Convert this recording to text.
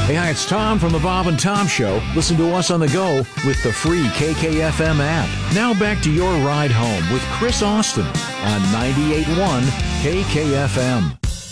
Hey, hi, it's Tom from the Bob and Tom Show. Listen to us on the go with the free KKFM app. Now back to your ride home with Chris Austin on 98.1 KKFM.